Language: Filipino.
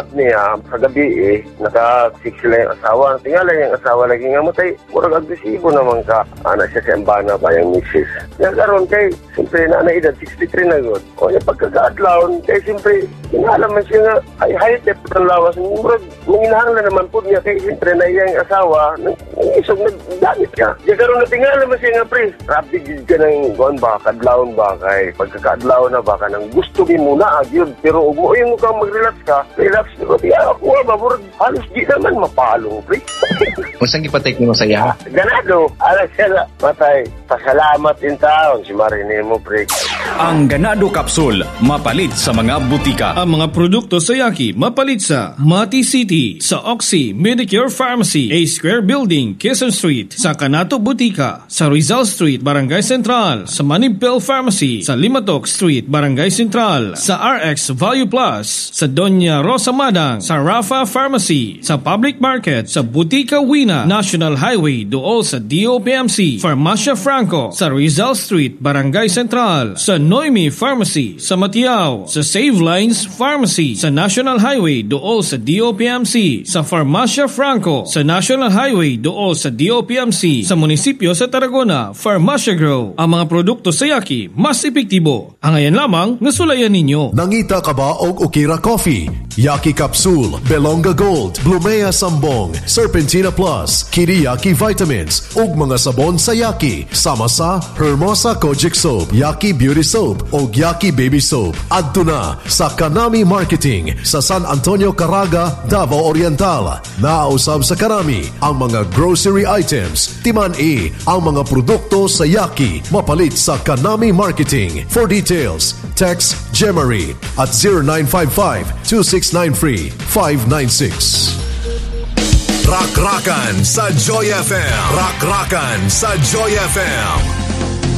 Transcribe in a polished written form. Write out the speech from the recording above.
niya, kagabi naka-6 sila yung asawa. Tingala yung asawa lagi nga mo tayo, murag agresibo naman ka. Anak siya sa embana pa yung misis. Yan karon kay, siyempre na edad, 63 na good. O yung pagkakaadlaon, kay siyempre, kinalaman siya nga, ay high-tep ng lawas. Murag, manginahanglan naman po niya, kay siyempre na iyang asawa, isog nagdamit ka. Yan karon na tingala man siya nga, pre, rapid ka ng guan ba, kadlaon ba, kay pagkakaadlaon na ba, ka nang gusto muna agyod. Pero mo yung mukhang mag-relax ka, relax ko, ako ba, murag, halos di naman mapalong, pre. Masang ipatake mo sa iya? Ganado, alas siya na, matay, pasalamat in taon, si Marine mo, pre. Ang Ganado Capsule, mapalit sa mga butika. Ang mga produkto sa Yaki, mapalit sa Mati City, sa Oxy Medicure Pharmacy, A Square Building, Quezon Street, sa Canato Butika, sa Rizal Street, Barangay Central, sa Manibel Pharmacy, sa Limatok Street, Barangay Central, sa RX Value Plus, sa Doña Rosa Madang, sa Rafa Pharmacy, sa Public Market, sa Butika Wina, National Highway, dool sa DOPMC, Farmacia Franco, sa Rizal Street, Barangay Central, sa Noemi Pharmacy, sa Matiao, sa Save Lines Pharmacy, sa National Highway, dool sa DOPMC, sa Farmacia Franco, sa National Highway, dool sa DOPMC, sa munisipyo sa Tarragona, Farmacia Grow. Ang mga produkto sa Yaki, mas epektibo. Ang ayan lamang, nasulayan ninyo. Nangita ka ba og Okira Coffee? Yaki Capsule, Belonga Gold, Blumea Sambong, Serpentina Plus, Kiriyaki Vitamins, ug mga sabon sa Yaki, sama sa Hermosa Kojic Soap, Yaki Beauty Soap, ug Yaki Baby Soap. Adto na sa Kanami Marketing sa San Antonio, Caraga, Davao Oriental. Naausab sa Kanami ang mga grocery items, timan-i ang mga produkto sa Yaki, mapalit sa Kanami Marketing. For details, text Gemary at 0955-2693-596. Rak-rakan sa Joy FM. Rak-rakan sa Joy FM.